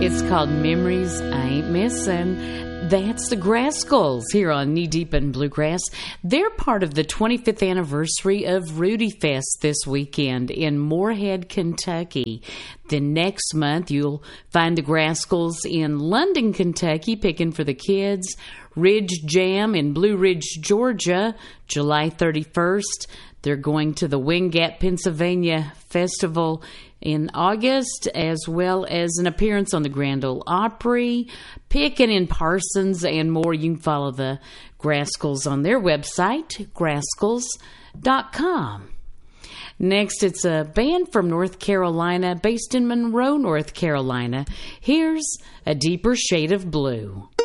It's called Memories I Ain't Missing. That's the Grascals here on Knee Deep in Bluegrass. They're part of the 25th anniversary of Rudy Fest this weekend in Moorhead, Kentucky. Then next month, you'll find the Grascals in London, Kentucky, picking for the kids. Ridge Jam in Blue Ridge, Georgia, July 31st. They're going to the Wingate, Pennsylvania Festival in August, as well as an appearance on the Grand Ole Opry, picking in Parsons, and more. You can follow the Grascals on their website, grascals.com. Next, it's a band from North Carolina, based in Monroe, North Carolina. Here's A Deeper Shade of Blue.